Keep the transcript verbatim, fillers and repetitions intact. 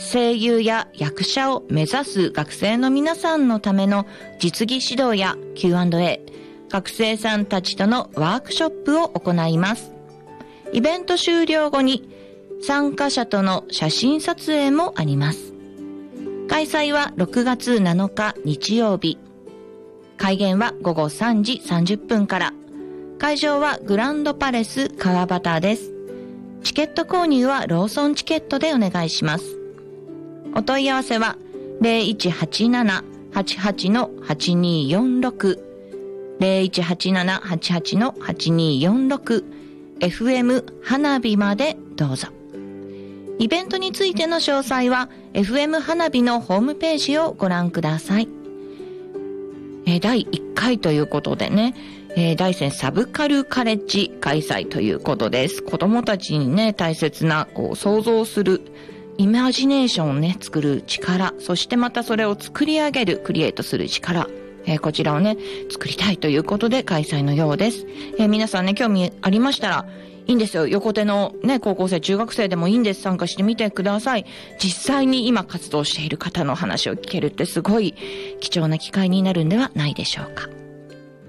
声優や役者を目指す学生の皆さんのための実技指導や キューアンドエー、学生さんたちとのワークショップを行います。イベント終了後に参加者との写真撮影もあります。開催はろくがつなのか日曜日。開演はごごさんじさんじゅっぷんから。会場はグランドパレス川端です。チケット購入はローソンチケットでお願いします。お問い合わせは ゼロいちはちななはちはちのはちにーよんろく ゼロいちはちななはちはちのはちにーよんろく エフエム 花火までどうぞ。イベントについての詳細は エフエム 花火のホームページをご覧ください。えー、だいいっかいということでね、えー、大山サブカルカレッジ開催ということです。子供たちにね、大切なこう想像するイマジネーションをね、作る力、そしてまたそれを作り上げる、クリエイトする力、えー、こちらをね、作りたいということで開催のようです。えー、皆さんね、興味ありましたら、いいんですよ。横手のね、高校生、中学生でもいいんです。参加してみてください。実際に今活動している方の話を聞けるってすごい貴重な機会になるんではないでしょうか。